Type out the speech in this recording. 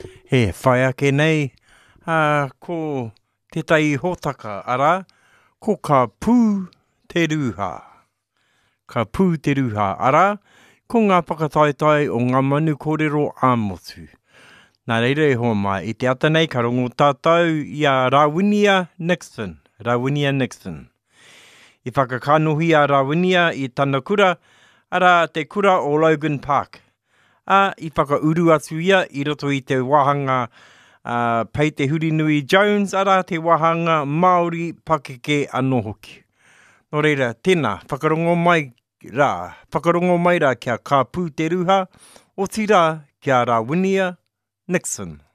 He whai ake nei, ko te tai hōtaka ara, ko ka pū te rūha. Ka pū te rūha ara, ko ngā whakataetai o ngā manu kōrero ā-motu. Nā reira e hoa mai, i te ata nei ka rongo tātou i a Rawinia Nixon. Rawinia Nixon. I whakakanohi a Rawinia i tana kura, ara te kura o Logan Park. I whakauru atu ia i roto i te wahanga Pei te Hurinui Jones, ara te wahanga Māori Pakeke anō hoki. Nō reira, tēnā, whakarongo mai rā kia ka pū te ruha, o tira kia Rawinia Nixon.